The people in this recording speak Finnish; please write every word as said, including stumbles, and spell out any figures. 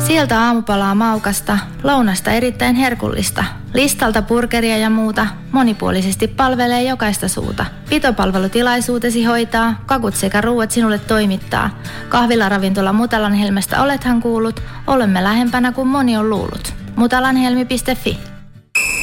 Sieltä aamupalaa maukasta, lounasta erittäin herkullista. Listalta burgeria ja muuta, monipuolisesti palvelee jokaista suuta. Pitopalvelutilaisuutesi hoitaa, kakut sekä ruuat sinulle toimittaa. Kahvilaravintola Mutalanhelmestä olethan kuullut, olemme lähempänä kuin moni on luullut. mutalanhelmi piste fi